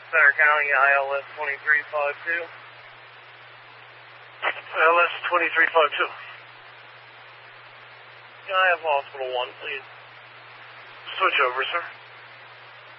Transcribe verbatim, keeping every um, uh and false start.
Center County, I L S twenty-three five two. I L S twenty-three five two. Can I have Hospital one, please? Switch over, sir.